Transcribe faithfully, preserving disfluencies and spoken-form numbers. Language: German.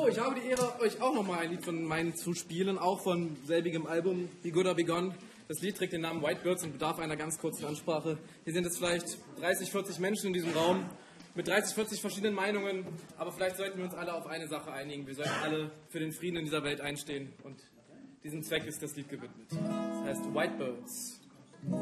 So, ich habe die Ehre, euch auch nochmal ein Lied von meinen zu spielen, auch von selbigem Album, Be Good or Be Gone. Das Lied trägt den Namen Whitebirds und bedarf einer ganz kurzen Ansprache. Hier sind jetzt vielleicht dreißig, vierzig Menschen in diesem Raum mit dreißig, vierzig verschiedenen Meinungen, aber vielleicht sollten wir uns alle auf eine Sache einigen. Wir sollten alle für den Frieden in dieser Welt einstehen und diesem Zweck ist das Lied gewidmet. Das heißt Whitebirds.